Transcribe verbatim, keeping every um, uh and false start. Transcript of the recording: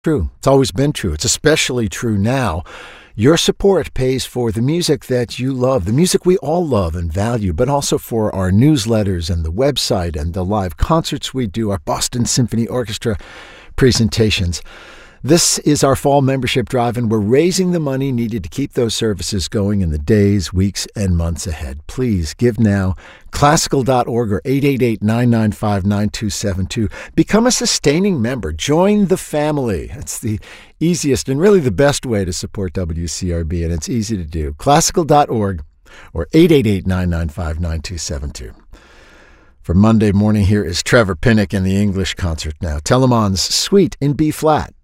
True. It's always been true. It's especially true now. Your support pays for the music that you love, the music we all love and value, but also for our newsletters and the website and the live concerts we do, our Boston Symphony Orchestra presentations. This is our fall membership drive, and we're raising the money needed to keep those services going in the days, weeks, and months ahead. Please give now, classical dot org or eight eight eight, nine nine five, nine two seven two. Become a sustaining member. Join the family. It's the easiest and really the best way to support W C R B, and it's easy to do. classical dot org or eight eight eight, nine nine five, nine two seven two. For Monday morning, here is Trevor Pinnock in the English concert now. Telemann's Suite in B-flat.